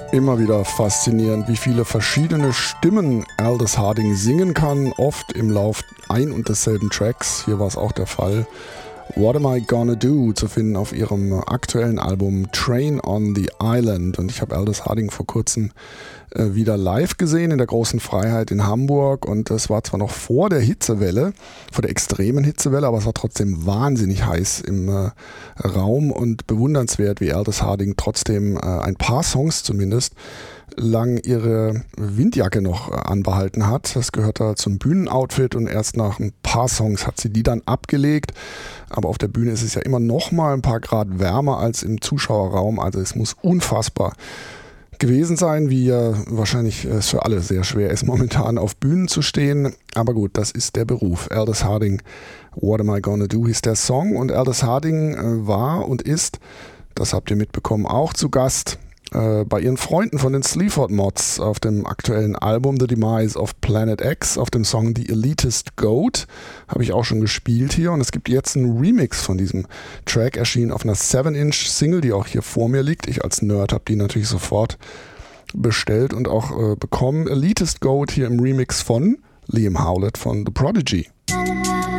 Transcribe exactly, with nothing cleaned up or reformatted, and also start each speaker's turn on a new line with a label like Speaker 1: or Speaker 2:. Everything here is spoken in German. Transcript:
Speaker 1: Immer wieder faszinierend, wie viele verschiedene Stimmen Aldous Harding singen kann, oft im Lauf ein und desselben Tracks. Hier war es auch der Fall. What Am I Gonna Do zu finden auf ihrem aktuellen Album Train on the Island. Und ich habe Aldous Harding vor kurzem äh, wieder live gesehen in der Großen Freiheit in Hamburg. Und das war zwar noch vor der Hitzewelle, vor der extremen Hitzewelle, aber es war trotzdem wahnsinnig heiß im äh, Raum und bewundernswert, wie Aldous Harding trotzdem äh, ein paar Songs zumindest lang ihre Windjacke noch anbehalten hat. Das gehört da zum Bühnenoutfit und erst nach ein paar Songs hat sie die dann abgelegt. Aber auf der Bühne ist es ja immer noch mal ein paar Grad wärmer als im Zuschauerraum. Also es muss unfassbar gewesen sein, wie ja wahrscheinlich es für alle sehr schwer ist, momentan auf Bühnen zu stehen. Aber gut, das ist der Beruf. Aldous Harding, What Am I Gonna Do hieß der Song. Und Aldous Harding war und ist, das habt ihr mitbekommen, auch zu Gast Äh, bei ihren Freunden von den Sleaford Mods auf dem aktuellen Album The Demise of Planet X, auf dem Song The Elitist Goat, habe ich auch schon gespielt hier, und es gibt jetzt einen Remix von diesem Track, erschienen auf einer seven inch Single, die auch hier vor mir liegt. Ich als Nerd habe die natürlich sofort bestellt und auch äh, bekommen. Elitist Goat hier im Remix von Liam Howlett von The Prodigy.